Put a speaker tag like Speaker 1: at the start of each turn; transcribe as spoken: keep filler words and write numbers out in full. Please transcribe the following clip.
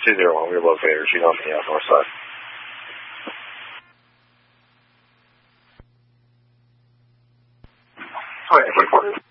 Speaker 1: two zero one, we're locator. She's on the uh, north side. Oh, yeah,